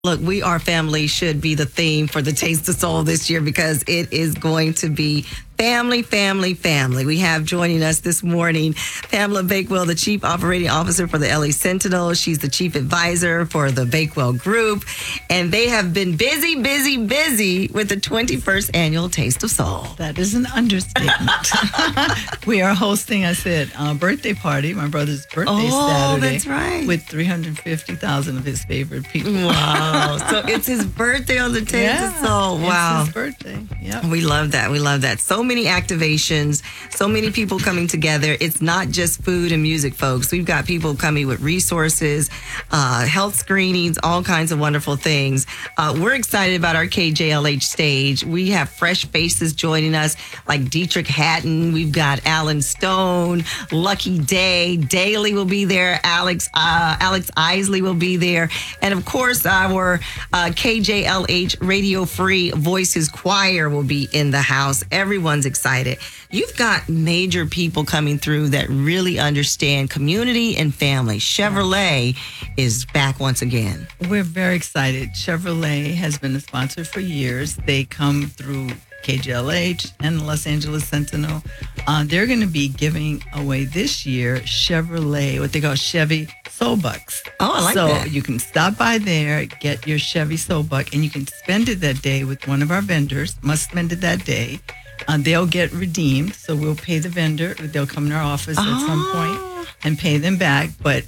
Look, We Are Family should be the theme for the Taste of Soul this year because it is going to be family, family, family. We have joining us this morning Pamela Bakewell, the Chief Operating Officer for the LA Sentinel. She's the Chief Advisor for the Bakewell Group. And they have been busy with the 21st Annual Taste of Soul. That is an understatement. We are hosting, I said, a birthday party, my brother's birthday Saturday. That's right. With 350,000 of his favorite people. Wow. So it's his birthday on the Taste of Soul. Wow. It's his birthday. Yep. We love that. We love that. So many activations, so many people coming together. It's not just food and music, folks. We've got people coming with resources, health screenings, all kinds of wonderful things. We're excited about our KJLH stage. We have fresh faces joining us like Dietrich Hatton. We've got Alan Stone, Lucky Day. Daly will be there. Alex Isley will be there. And of course, our KJLH Radio Free Voices Choir will be in the house. Everyone's excited. You've got major people coming through that really understand community and family. Chevrolet is back once again. We're very excited. Chevrolet has been a sponsor for years. They come through KJLH and the Los Angeles Sentinel. They're going to be giving away this year Chevrolet, what they call Chevy Soul Bucks. Oh, I like that. So you can stop by there, get your Chevy Soul Buck, and you can spend it that day with one of our vendors. Must spend it that day. They'll get redeemed, so we'll pay the vendor. They'll come in our office at some point and pay them back. But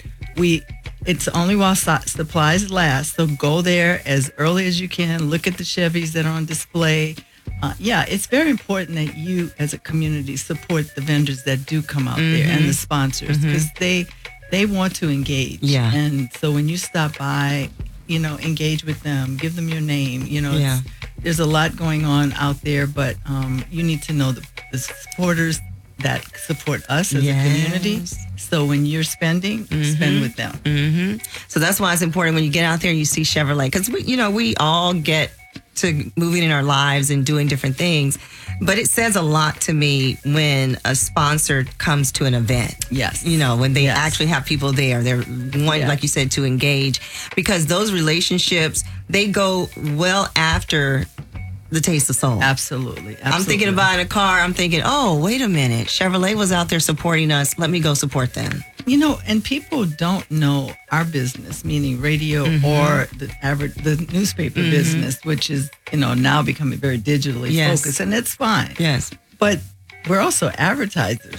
it's only while supplies last. So go there as early as you can. Look at the Chevys that are on display. It's very important that you, as a community, support the vendors that do come out there and the sponsors because they want to engage. Yeah. And so when you stop by, engage with them, give them your name. There's a lot going on out there, but you need to know the supporters that support us as a community. So when you're spending, spend with them. So that's why it's important when you get out there and you see Chevrolet, because we all get to moving in our lives and doing different things, but it says a lot to me when a sponsor comes to an event. Yes. When they actually have people there, they're wanting, like you said, to engage, because those relationships, they go well after the Taste of Soul. Absolutely. I'm thinking of buying a car. I'm thinking, oh, wait a minute. Chevrolet was out there supporting us. Let me go support them. And people don't know our business, meaning radio or the newspaper business, which is, now becoming very digitally focused, and it's fine. Yes. But we're also advertisers.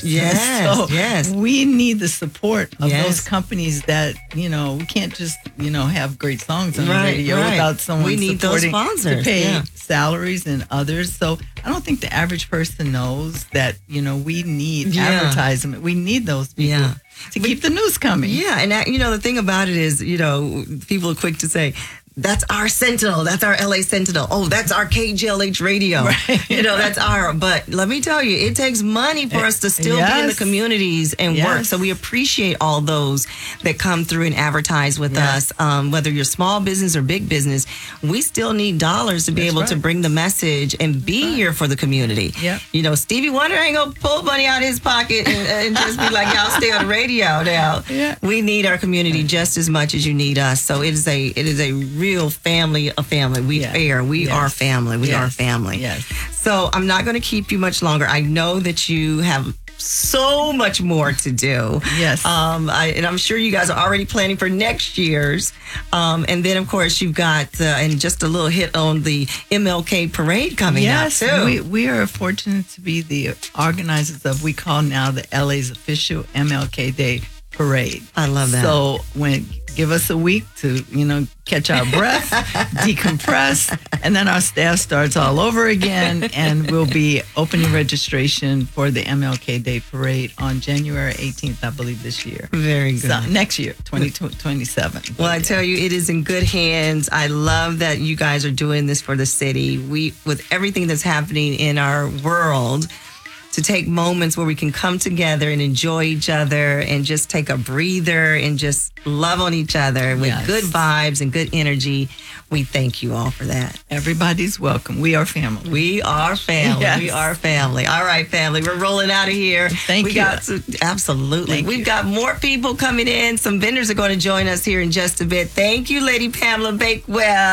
Yes. So we need the support of those companies that, we can't just, have great songs on the radio without someone we need supporting those sponsors. to pay salaries and others. So I don't think the average person knows that, we need advertisement. We need those people to keep the news coming. Yeah. And that, the thing about it is, people are quick to say, that's our Sentinel. That's our LA Sentinel. Oh, that's our KJLH radio. That's but let me tell you, it takes money for us to still be in the communities and work. So we appreciate all those that come through and advertise with us. Whether you're small business or big business, we still need dollars to be able to bring the message and be here for the community. Stevie Wonder ain't going to pull money out of his pocket and just be like, y'all stay on the radio now. We need our community just as much as you need us. So it is a real family. We are family. We are family. Yes. So I'm not going to keep you much longer. I know that you have so much more to do. Yes. And I'm sure you guys are already planning for next year's. And then, of course, you've got, and just a little hit on the MLK parade coming up, too. Yes, we are fortunate to be the organizers of, we call now the LA's official MLK Day parade. I love that. So give us a week to, catch our breath, decompress, and then our staff starts all over again, and we'll be opening registration for the MLK Day Parade on January 18th, I believe, this year. Very good. So, next year, 2027. Well, I tell you, it is in good hands. I love that you guys are doing this for the city. With everything that's happening in our world, to take moments where we can come together and enjoy each other and just take a breather and just love on each other with Yes. good vibes and good energy. We thank you all for that. Everybody's welcome. We are family. We are family. Yes. We are family. All right, family. We're rolling out of here. Thank you. Absolutely. Thank We've you. got more people coming in. Some vendors are going to join us here in just a bit. Thank you, Lady Pamela Bakewell.